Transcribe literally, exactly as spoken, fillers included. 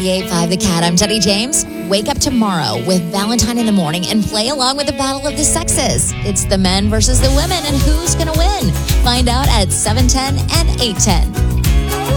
ninety-eight point five The Cat. I'm Teddy James. Wake up tomorrow with Valentine in the morning and play along with the battle of the sexes. It's the men versus the women, and who's going to win? Find out at seven ten and eight ten.